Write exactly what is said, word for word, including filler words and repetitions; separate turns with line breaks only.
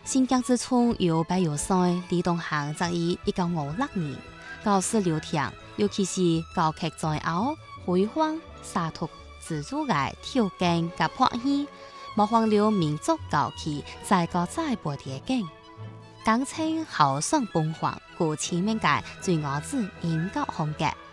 新疆之春有白有山，李东行则以一九五六年教师流淌，尤其是教劇在後，輝煌灑脱自主嘅條件及表現，模仿了民族高旗在個在播嘅景，簡稱豪爽奔放，故前面嘅最愛子音樂風格。